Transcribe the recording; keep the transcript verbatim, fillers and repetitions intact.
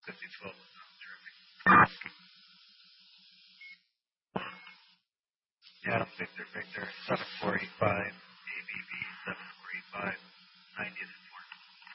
fifty twelve. Yeah, I don't think they're right there. It's on a four eight five.